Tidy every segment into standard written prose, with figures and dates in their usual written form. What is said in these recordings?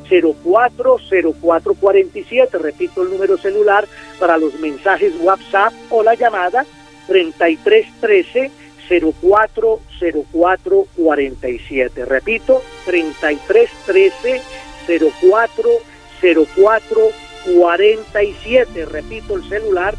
040447, repito el número celular para los mensajes WhatsApp o la llamada 3313-040447, repito 3313-040447, repito el celular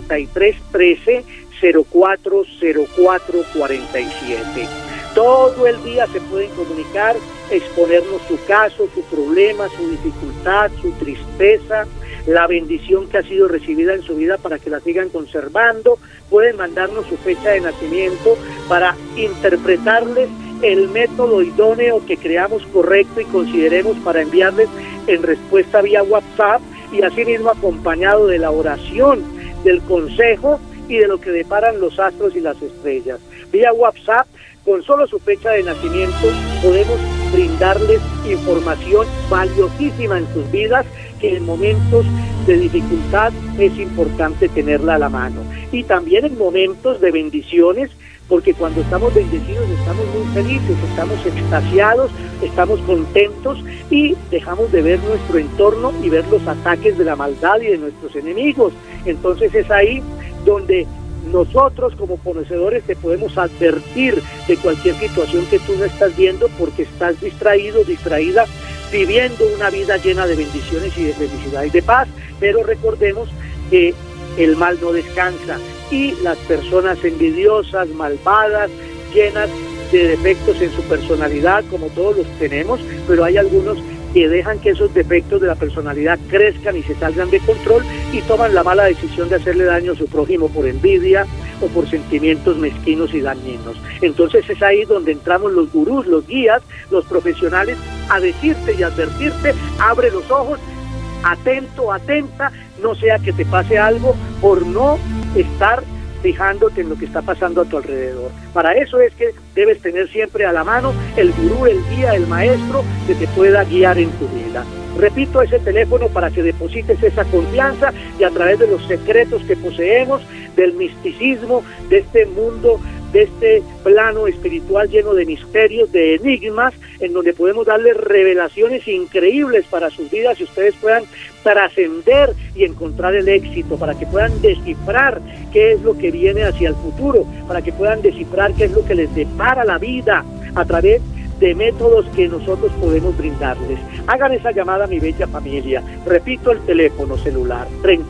3313-040447. Todo el día se pueden comunicar, exponernos su caso, su problema, su dificultad, su tristeza, la bendición que ha sido recibida en su vida para que la sigan conservando. Pueden mandarnos su fecha de nacimiento para interpretarles el método idóneo que creamos correcto y consideremos para enviarles en respuesta vía WhatsApp, y asimismo acompañado de la oración, del consejo y de lo que deparan los astros y las estrellas. Vía WhatsApp, con solo su fecha de nacimiento, podemos brindarles información valiosísima en sus vidas, que en momentos de dificultad es importante tenerla a la mano. Y también en momentos de bendiciones, porque cuando estamos bendecidos estamos muy felices, estamos extasiados, estamos contentos y dejamos de ver nuestro entorno y ver los ataques de la maldad y de nuestros enemigos. Entonces es ahí donde nosotros como conocedores te podemos advertir de cualquier situación que tú no estás viendo, porque estás distraído, distraída, viviendo una vida llena de bendiciones y de felicidad y de paz. Pero recordemos que el mal no descansa, y las personas envidiosas, malvadas, llenas de defectos en su personalidad, como todos los tenemos, pero hay algunos que dejan que esos defectos de la personalidad crezcan y se salgan de control y toman la mala decisión de hacerle daño a su prójimo por envidia o por sentimientos mezquinos y dañinos. Entonces es ahí donde entramos los gurús, los guías, los profesionales, a decirte y advertirte: abre los ojos, atento, atenta, no sea que te pase algo por no estar fijándote en lo que está pasando a tu alrededor. Para eso es que debes tener siempre a la mano el gurú, el guía, el maestro que te pueda guiar en tu vida. Repito ese teléfono para que deposites esa confianza, y a través de los secretos que poseemos, del misticismo, de este mundo, de este plano espiritual lleno de misterios, de enigmas, en donde podemos darles revelaciones increíbles para sus vidas, y ustedes puedan trascender y encontrar el éxito, para que puedan descifrar qué es lo que viene hacia el futuro, para que puedan descifrar qué es lo que les depara la vida a través de métodos que nosotros podemos brindarles. Hagan esa llamada, mi bella familia. Repito el teléfono celular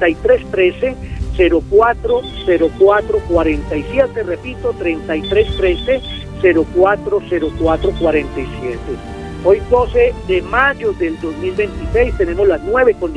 3313-040447, repito 3313-040447. Hoy 12 de mayo del 2026, tenemos las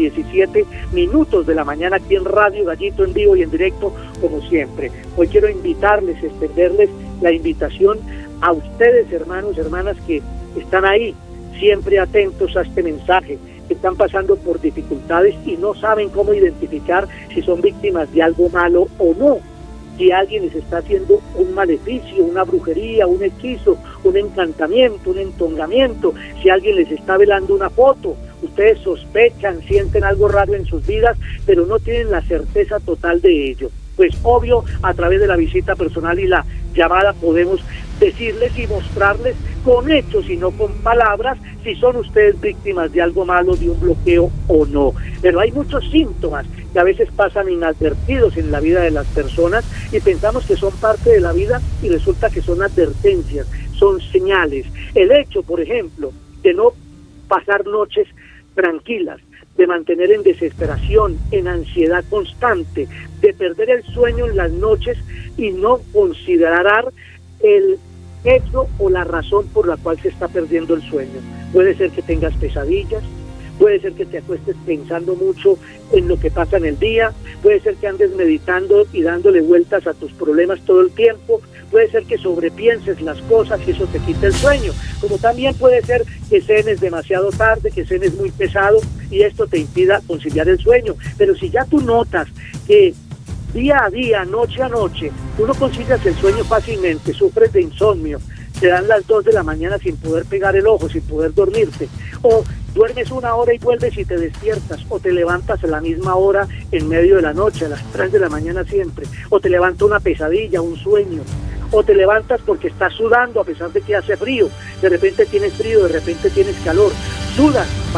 9:17 de la mañana aquí en Radio Gallito, en vivo y en directo, como siempre. Hoy quiero invitarles, extenderles la invitación a ustedes, hermanos, hermanas, que están ahí, siempre atentos a este mensaje, que están pasando por dificultades y no saben cómo identificar si son víctimas de algo malo o no. Si alguien les está haciendo un maleficio, una brujería, un hechizo, un encantamiento, un entongamiento, si alguien les está velando una foto, ustedes sospechan, sienten algo raro en sus vidas, pero no tienen la certeza total de ello. Pues obvio, a través de la visita personal y la llamada podemos decirles y mostrarles con hechos y no con palabras si son ustedes víctimas de algo malo, de un bloqueo o no. Pero hay muchos síntomas que a veces pasan inadvertidos en la vida de las personas y pensamos que son parte de la vida, y resulta que son advertencias, son señales. El hecho, por ejemplo, de no pasar noches tranquilas, de mantener en desesperación, en ansiedad constante, de perder el sueño en las noches y no considerar el hecho o la razón por la cual se está perdiendo el sueño. Puede ser que tengas pesadillas, puede ser que te acuestes pensando mucho en lo que pasa en el día, puede ser que andes meditando y dándole vueltas a tus problemas todo el tiempo, puede ser que sobrepienses las cosas y eso te quita el sueño, como también puede ser que cenes demasiado tarde, que cenes muy pesado y esto te impida conciliar el sueño. Pero si ya tú notas que día a día, noche a noche, tú no concilias el sueño fácilmente, sufres de insomnio, te dan las 2 de la mañana sin poder pegar el ojo, sin poder dormirte, o duermes 1 hora y vuelves y te despiertas, o te levantas a la misma hora en medio de la noche, a las 3 de la mañana siempre, o te levanta una pesadilla, un sueño, o te levantas porque estás sudando a pesar de que hace frío, de repente tienes frío, de repente tienes calor, sudas,